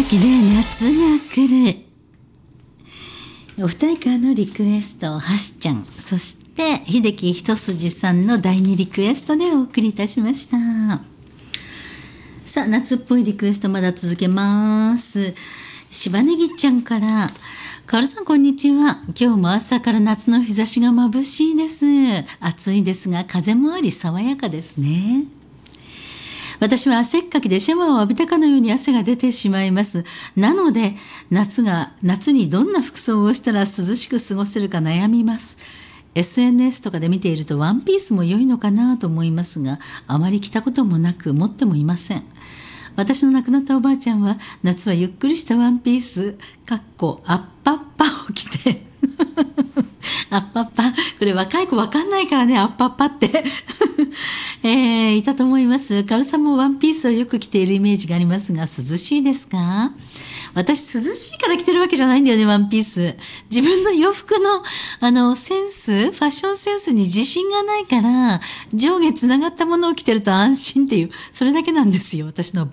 気で夏が来る。お二人からのリクエストをはしちゃん、そして秀樹一筋さんの第2リクエストでお送りいたしました。さあ、夏っぽいリクエストまだ続けます。柴ネギちゃんから、カルさんこんにちは。今日も朝から夏の日差しが眩しいです。暑いですが風もあり爽やかですね。私は汗っかきでシャワーを浴びたかのように汗が出てしまいます。なので夏にどんな服装をしたら涼しく過ごせるか悩みます。SNS とかで見ているとワンピースも良いのかなと思いますが、あまり着たこともなく持ってもいません。私の亡くなったおばあちゃんは夏はゆっくりしたワンピースアッパッパを着てアッパッパ、これ若い子わかんないからね、アッパッパっていたと思います。カルさんもワンピースをよく着ているイメージがありますが、涼しいですか？私涼しいから着てるわけじゃないんだよね、ワンピース。自分の洋服のセンス、ファッションセンスに自信がないから、上下つながったものを着てると安心っていう、それだけなんですよ、私の